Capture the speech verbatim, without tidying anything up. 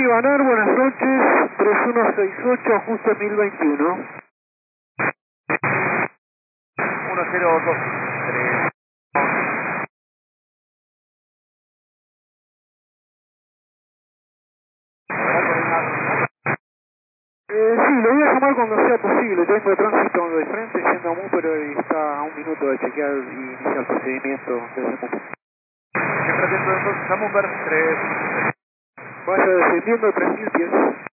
Banar, buenas noches, tres uno seis ocho, ajuste mil veintiuno. uno cero dos tres. Eh, sí, lo voy a llamar cuando sea posible. Tengo tránsito de frente yendo a Mu, pero está a un minuto de chequear y iniciar el procedimiento desde Mu. Siempre atento entonces a Mumber tres. Vaya descendiendo tres mil pies.